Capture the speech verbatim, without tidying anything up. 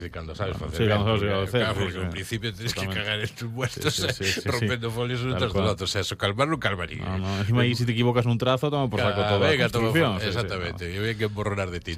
de cando sabes Bueno, facer sí, cando sabes ben, facer, claro, sí, porque sí. ao principio tens que Totalmente. cagar en tus muertos Sí, sí, sí, sí, rompendo folios unos Tal tras cual. dos outros. O sea, eso calmar non calmaría. No, no, encima aí si te equivocas nun trazo, toma por saco Ah, toda a venga, toma, construcción. Sí, sí, exactamente. no. E ven que emborronar de tinta.